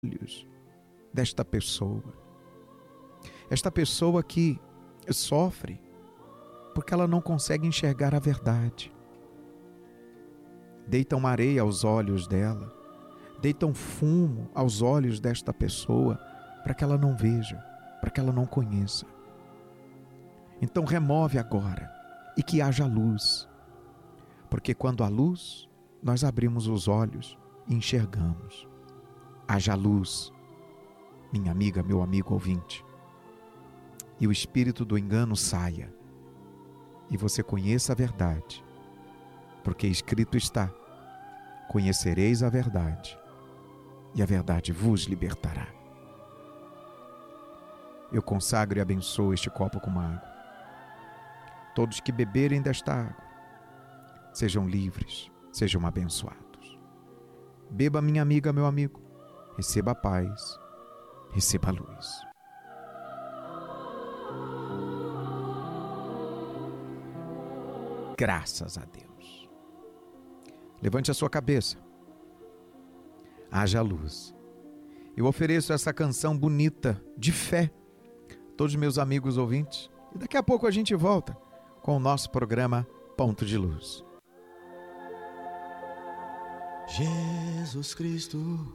olhos desta pessoa. Esta pessoa que sofre porque ela não consegue enxergar a verdade. Deitam areia aos olhos dela, deitam fumo aos olhos desta pessoa para que ela não veja, para que ela não conheça. Então remove agora e que haja luz, porque quando há luz, nós abrimos os olhos e enxergamos. Haja luz, minha amiga, meu amigo ouvinte, e o espírito do engano saia, e você conheça a verdade, porque escrito está: conhecereis a verdade, e a verdade vos libertará. Eu consagro e abençoo este copo com água. Todos que beberem desta água sejam livres, sejam abençoados. Beba, minha amiga, meu amigo, receba a paz, receba a luz. Graças a Deus. Levante a sua cabeça. Haja luz. Eu ofereço essa canção bonita de fé a todos os meus amigos ouvintes. E daqui a pouco a gente volta com o nosso programa Ponto de Luz. Jesus Cristo,